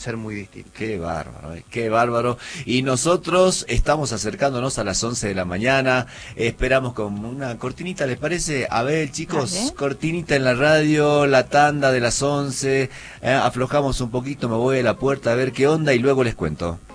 ser muy distinto. Qué bárbaro, qué bárbaro. Y nosotros estamos acercándonos a las 11 de la mañana. Esperamos con una cortinita, ¿les parece? A ver, chicos, Dale. cortinita en la radio, la tanda de las 11. Aflojamos un poquito, me voy a la puerta a ver qué onda y luego les cuento.